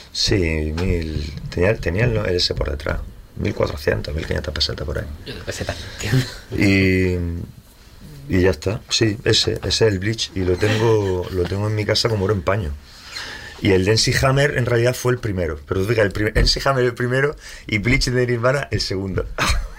Sí, tenía el S por detrás. 1400, 1500 pesetas por ahí. Peseta. Y, y ya está. Sí, ese es el Bleach. Y lo tengo en mi casa como oro en paño. Y el Densi Hammer en realidad fue el primero. Pero fíjate, Densi Hammer el primero y Bleach de Nirvana el segundo.